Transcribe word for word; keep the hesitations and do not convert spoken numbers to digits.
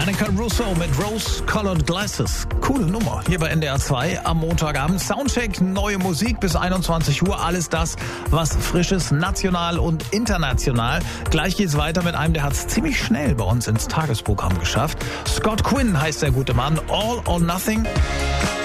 Annika Russo mit Rose-Colored Glasses. Coole Nummer. Hier bei N D R zwei am Montagabend. Soundcheck, neue Musik bis einundzwanzig Uhr. Alles das, was frisch ist, national und international. Gleich geht's weiter mit einem, der hat's ziemlich schnell bei uns ins Tagesprogramm geschafft. Scott Quinn heißt der gute Mann. All or Nothing.